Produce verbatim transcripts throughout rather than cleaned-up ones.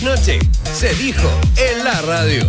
Noche se dijo en la radio.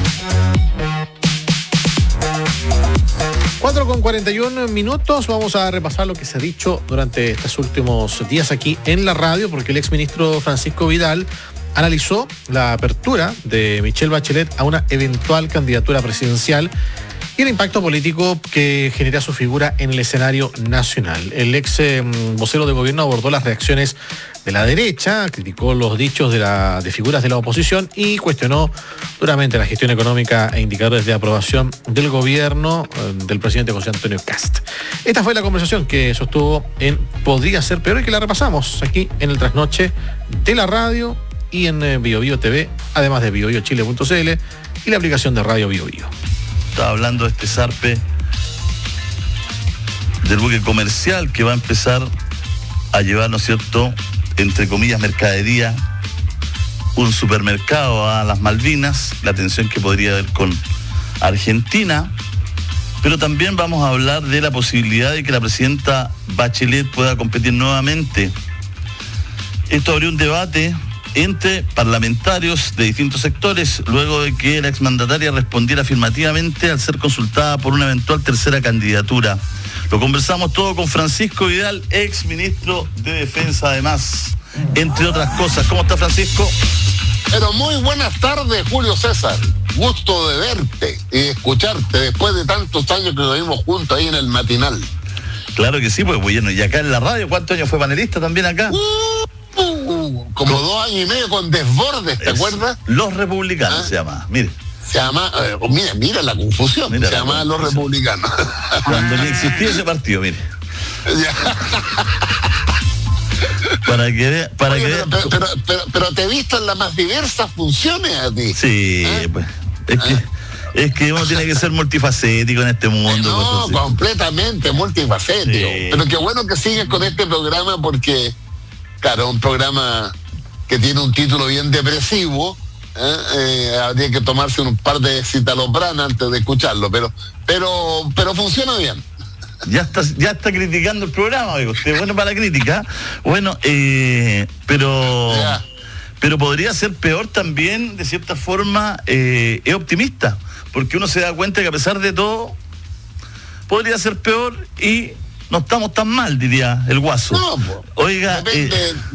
cuatro con cuarenta y uno minutos, vamos a repasar lo que se ha dicho durante estos últimos días aquí en la radio, porque el exministro Francisco Vidal analizó la apertura de Michelle Bachelet a una eventual candidatura presidencial y el impacto político que genera su figura en el escenario nacional. El ex eh, vocero de gobierno abordó las reacciones de la derecha, criticó los dichos de, la, de figuras de la oposición y cuestionó duramente la gestión económica e indicadores de aprobación del gobierno eh, del presidente José Antonio Kast. Esta fue la conversación que sostuvo en Podría Ser Peor y que la repasamos aquí en el Trasnoche de la radio y en eh, Bio Bio T V, además de bio bio chile punto c l y la aplicación de Radio Bio Bio. Estaba hablando de este zarpe del buque comercial que va a empezar a llevar, ¿no es cierto?, entre comillas, mercadería, un supermercado a las Malvinas, la tensión que podría haber con Argentina, pero también vamos a hablar de la posibilidad de que la presidenta Bachelet pueda competir nuevamente. Esto abrió un debate entre parlamentarios de distintos sectores, luego de que la exmandataria respondiera afirmativamente al ser consultada por una eventual tercera candidatura. Lo conversamos todo con Francisco Vidal, ex ministro de Defensa, además, entre otras cosas. ¿Cómo está, Francisco? Pero muy buenas tardes, Julio César. Gusto de verte y escucharte después de tantos años que nos vimos juntos ahí en el matinal. Claro que sí, pues bueno, y acá en la radio, ¿cuántos años fue panelista también acá? Uh, uh, como dos años y medio con Desbordes, ¿te es, acuerdas? Los Republicanos, ¿ah? Se llama, mire. Se llama, eh, mira, mira la confusión, mira se llama Los Republicanos. Cuando ni existía ese partido, mire. para que vea, para Oye, que pero, pero, pero, pero, pero te he visto en las más diversas funciones a ti. Sí, ¿eh? Pues, es que... ¿Eh? Es que uno tiene que ser multifacético en este mundo. No, pues, completamente multifacético. Sí. Pero qué bueno que sigues con este programa porque, claro, un programa que tiene un título bien depresivo, ¿eh? Eh, habría que tomarse un par de citalopram antes de escucharlo, pero, pero, pero funciona bien. Ya está, ya está criticando el programa, oiga, usted, bueno para la crítica. Bueno, eh, pero... Ya. Pero podría ser peor también, de cierta forma, eh, es optimista, porque uno se da cuenta que a pesar de todo, podría ser peor y no estamos tan mal, diría el Guaso. No, Oiga, depende, eh,